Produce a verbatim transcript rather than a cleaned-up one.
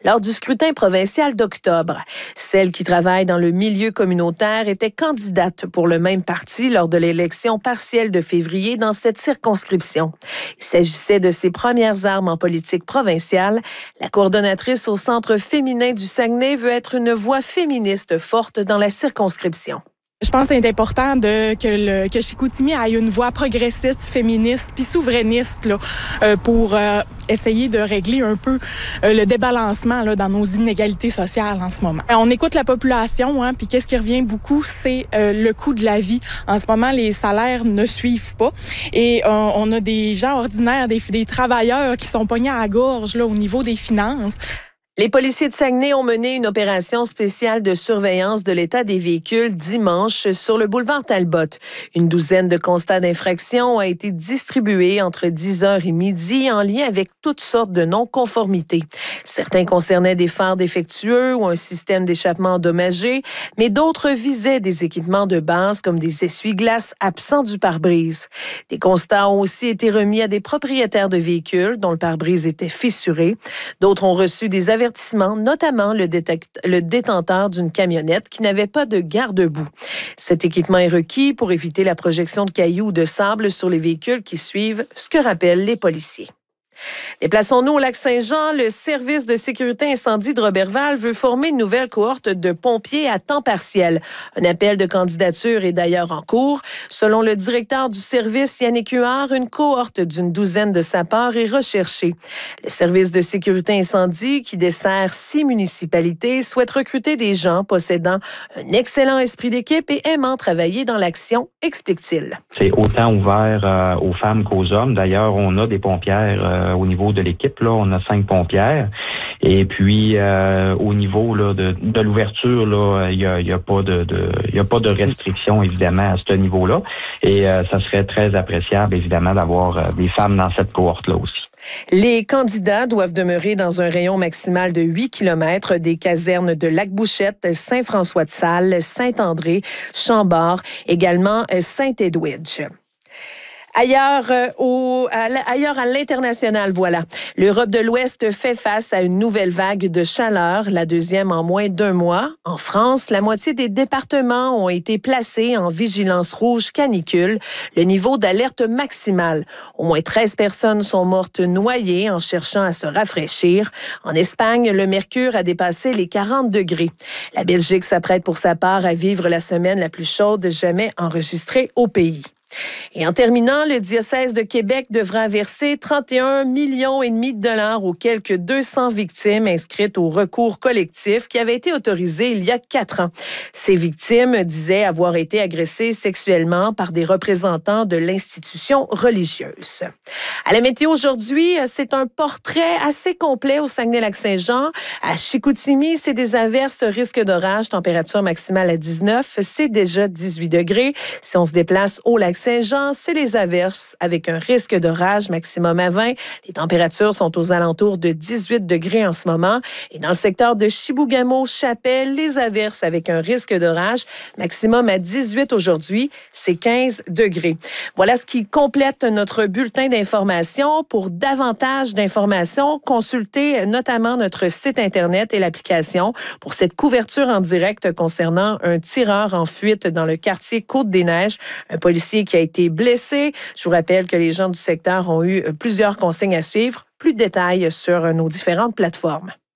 lors du scrutin provincial d'octobre. Celle qui travaille dans le milieu communautaire était candidate pour le même parti lors de l'élection partielle de février dans cette circonscription. Il s'agissait de ses premières armes en politique provinciale. La coordonnatrice au Centre féminin du Saguenay veut être une voix féministe forte dans la circonscription. Je pense que c'est important de, que, le, que Chicoutimi ait une voix progressiste, féministe, puis souverainiste là, euh, pour euh, essayer de régler un peu euh, le débalancement là, dans nos inégalités sociales en ce moment. On écoute la population, hein, puis qu'est-ce qui revient beaucoup, c'est euh, le coût de la vie. En ce moment, les salaires ne suivent pas et euh, on a des gens ordinaires, des, des travailleurs qui sont pognés à la gorge là, au niveau des finances. Les policiers de Saguenay ont mené une opération spéciale de surveillance de l'état des véhicules dimanche sur le boulevard Talbot. Une douzaine de constats d'infraction ont été distribués entre dix heures et midi en lien avec toutes sortes de non-conformités. Certains concernaient des phares défectueux ou un système d'échappement endommagé, mais d'autres visaient des équipements de base comme des essuie-glaces absents du pare-brise. Des constats ont aussi été remis à des propriétaires de véhicules dont le pare-brise était fissuré. D'autres ont reçu des avertissements, notamment le, détect- le détenteur d'une camionnette qui n'avait pas de garde-boue. Cet équipement est requis pour éviter la projection de cailloux ou de sable sur les véhicules qui suivent, ce que rappellent les policiers. Déplaçons-nous au Lac-Saint-Jean. Le service de sécurité incendie de Roberval veut former une nouvelle cohorte de pompiers à temps partiel. Un appel de candidature est d'ailleurs en cours. Selon le directeur du service, Yannick Huard, une cohorte d'une douzaine de sapeurs est recherchée. Le service de sécurité incendie, qui dessert six municipalités, souhaite recruter des gens possédant un excellent esprit d'équipe et aimant travailler dans l'action, explique-t-il. C'est autant ouvert euh, aux femmes qu'aux hommes. D'ailleurs, on a des pompières euh, au niveau de l'équipe, là, on a cinq pompières. Et puis, euh, au niveau là, de, de l'ouverture, là, il n'y a, y a pas de, de, y a pas de restriction, évidemment, à ce niveau-là. Et euh, ça serait très appréciable, évidemment, d'avoir euh, des femmes dans cette cohorte-là aussi. Les candidats doivent demeurer dans un rayon maximal de huit kilomètres des casernes de Lac-Bouchette, Saint-François-de-Sales, Saint-André, Chambord, également Saint-Edwidge. Ailleurs, euh, au, à, ailleurs à l'international, voilà. L'Europe de l'Ouest fait face à une nouvelle vague de chaleur, la deuxième en moins d'un mois. En France, la moitié des départements ont été placés en vigilance rouge canicule, le niveau d'alerte maximale. Au moins treize personnes sont mortes noyées en cherchant à se rafraîchir. En Espagne, le mercure a dépassé les quarante degrés. La Belgique s'apprête pour sa part à vivre la semaine la plus chaude jamais enregistrée au pays. Et en terminant, le diocèse de Québec devra verser trente et un millions et demi de dollars aux quelques deux cents victimes inscrites au recours collectif qui avait été autorisé il y a quatre ans. Ces victimes disaient avoir été agressées sexuellement par des représentants de l'institution religieuse. À la météo aujourd'hui, c'est un portrait assez complet au Saguenay-Lac-Saint-Jean. À Chicoutimi, c'est des averses, risque d'orage, température maximale à dix-neuf, c'est déjà dix-huit degrés. Si on se déplace au lac Saint-Jean, c'est les averses avec un risque d'orage maximum à vingt. Les températures sont aux alentours de dix-huit degrés en ce moment. Et dans le secteur de Chibougamau-Chapelle, les averses avec un risque d'orage maximum à dix-huit aujourd'hui, c'est quinze degrés. Voilà ce qui complète notre bulletin d'information. Pour davantage d'informations, consultez notamment notre site Internet et l'application pour cette couverture en direct concernant un tireur en fuite dans le quartier Côte-des-Neiges, un policier qui a été blessé. Je vous rappelle que les gens du secteur ont eu plusieurs consignes à suivre. Plus de détails sur nos différentes plateformes.